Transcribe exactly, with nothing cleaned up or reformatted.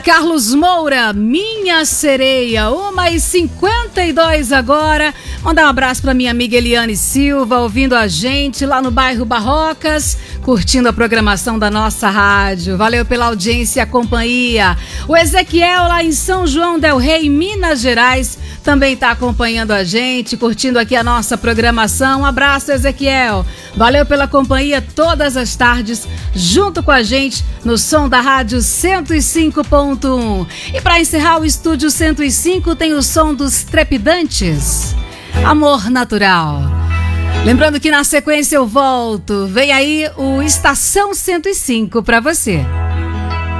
Carlos Moura, Minha Sereia, uma e cinquenta e dois agora. Mandar um abraço para minha amiga Eliane Silva, ouvindo a gente lá no bairro Barrocas, curtindo a programação da nossa rádio. Valeu pela audiência e a companhia. O Ezequiel lá em São João del Rei, Minas Gerais, também está acompanhando a gente, curtindo aqui a nossa programação. Um abraço, Ezequiel. Valeu pela companhia todas as tardes, junto com a gente no som da Rádio cento e cinco ponto um. E para encerrar o Estúdio cento e cinco tem o som dos Trepidantes, Amor Natural. Lembrando que na sequência eu volto. Vem aí o Estação cento e cinco para você.